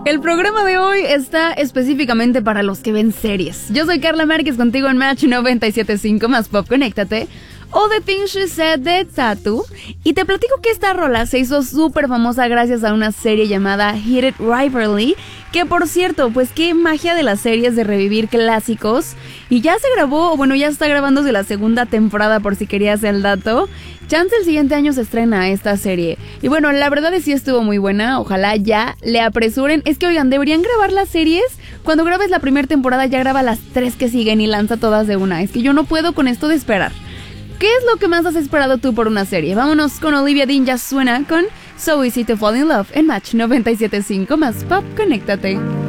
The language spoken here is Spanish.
El programa de hoy está específicamente para los que ven series. Yo soy Carla Márquez, contigo en Match 97.5 más Pop, conéctate. O The Things She Said de Tattoo. Y te platico que esta rola se hizo súper famosa gracias a una serie llamada Heated Rivalry. Que por cierto, pues qué magia de las series de revivir clásicos. Y ya se grabó, o bueno, ya está grabándose la segunda temporada por si querías el dato. Chance el siguiente año se estrena esta serie. Y bueno, la verdad es que sí estuvo muy buena. Ojalá ya le apresuren. Es que oigan, deberían grabar las series. Cuando grabes la primera temporada ya graba las 3 que siguen y lanza todas de una. Es que yo no puedo con esto de esperar. ¿Qué es lo que más has esperado tú por una serie? Vámonos con Olivia Dean, ya suena con So Easy to Fall in Love en Match 97.5 más Pop, conéctate.